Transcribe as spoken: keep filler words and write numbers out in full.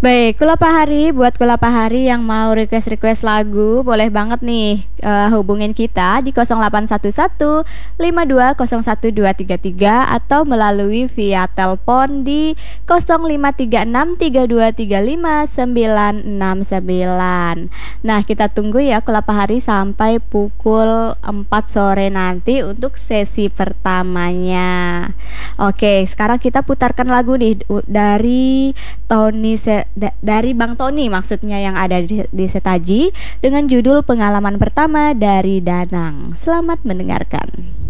Baik, Kula Pahari, buat Kula Pahari yang mau request-request lagu, boleh banget nih eh, hubungin kita di nol delapan satu satu lima dua nol satu dua tiga tiga atau melalui via telepon di nol lima tiga enam tiga dua tiga lima sembilan enam sembilan. Nah, kita tunggu ya Kula Pahari sampai pukul empat sore nanti untuk sesi pertamanya. Oke, sekarang kita putarkan lagu nih u- dari Tony Se- da- dari Bang Tony maksudnya yang ada di, di Setaji dengan judul Pengalaman Pertama dari Danang. Selamat mendengarkan.